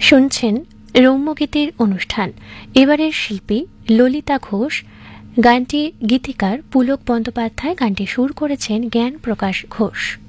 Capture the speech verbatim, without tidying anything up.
শুনছেন রম্যগীতির অনুষ্ঠান। এবারের শিল্পী ললিতা ঘোষ, গানটি গীতিকার পুলক বন্দ্যোপাধ্যায়, গানটি সুর করেছেন জ্ঞান প্রকাশ ঘোষ।